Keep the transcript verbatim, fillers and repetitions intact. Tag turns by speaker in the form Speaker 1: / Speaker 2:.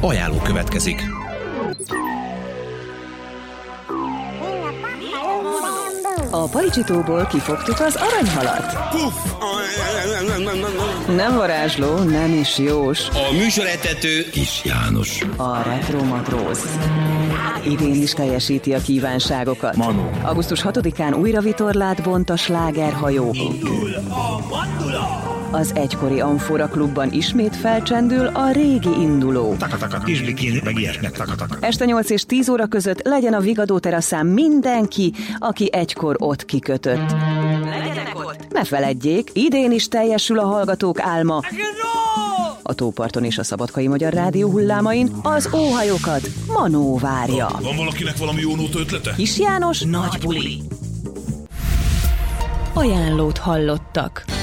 Speaker 1: Ajánló következik.
Speaker 2: A pajcsitóból kifogtuk az aranyhalat.
Speaker 3: Puff!
Speaker 2: Nem varázsló, nem is jós.
Speaker 3: A műsorvezető Kis János.
Speaker 2: A retromatróz. Idén is teljesíti a kívánságokat.
Speaker 4: Manó.
Speaker 2: augusztus hatodikán újra vitorlát bont a slágerhajó.
Speaker 3: Indul a mandula!
Speaker 2: Az egykori Amfora klubban ismét felcsendül a régi induló.
Speaker 4: Taka-taka, izlikin, meg ilyesnek, taka-taka.
Speaker 2: Este nyolc és tíz óra között legyen a Vigadó teraszán mindenki, aki egykor ott kikötött. Legyenek ott! Ne feledjék, idén is teljesül a hallgatók álma. A tóparton és a Szabadkai Magyar Rádió hullámain az óhajokat Manó várja.
Speaker 5: Van valakinek valami jó nóta ötlete?
Speaker 2: Kis János nagy buli. Ajánlót hallottak.